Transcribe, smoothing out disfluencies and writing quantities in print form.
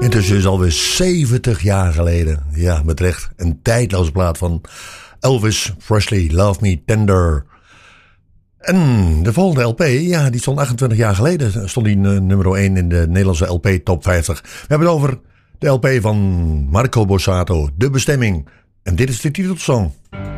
Intussen is alweer 70 jaar geleden. Ja, met recht. Een tijdloze plaat van Elvis Presley, Love Me Tender. En de volgende LP, ja, die stond 28 jaar geleden. Stond die nummer 1 in de Nederlandse LP Top 50. We hebben het over de LP van Marco Borsato, De Bestemming. En dit is de titelsong.